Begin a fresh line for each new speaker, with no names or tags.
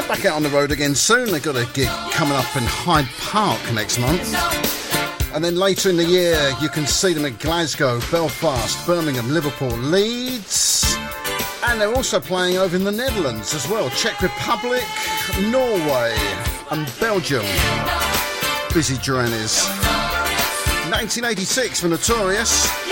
Back out on the road again soon. They've got a gig coming up in Hyde Park next month. And then later in the year, you can see them in Glasgow, Belfast, Birmingham, Liverpool, Leeds. And they're also playing over in the Netherlands as well. Czech Republic, Norway and Belgium. Busy journeys. 1986 for Notorious.